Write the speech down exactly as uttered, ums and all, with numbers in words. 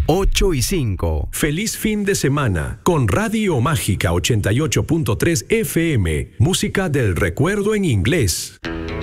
ocho y cinco. Feliz fin de semana con Radio Mágica ochenta y ocho punto tres F M. Música del recuerdo en inglés.